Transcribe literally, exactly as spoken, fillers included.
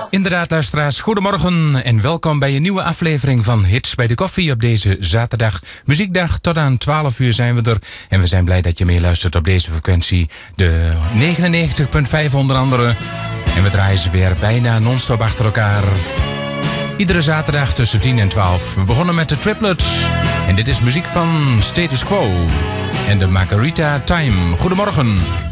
Inderdaad, luisteraars, goedemorgen en welkom bij een nieuwe aflevering van Hits bij de Koffie op deze zaterdag. Muziekdag, tot aan twaalf uur zijn we er. En we zijn blij dat je meeluistert op deze frequentie. De negenennegentig komma vijf onder andere. En we draaien ze weer bijna non-stop achter elkaar. Iedere zaterdag tussen tien en twaalf. We begonnen met de triplets. En dit is muziek van Status Quo. En de Margarita Time. Goedemorgen.